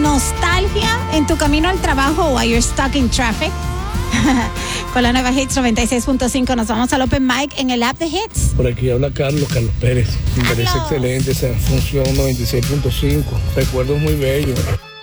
nostalgia en tu camino al trabajo o you're stuck in traffic? Con la nueva Hits 96.5 nos vamos al Open Mic en el app de Hits. Por aquí habla Carlos Pérez. Me parece excelente esa función 96.5. Recuerdos muy bellos.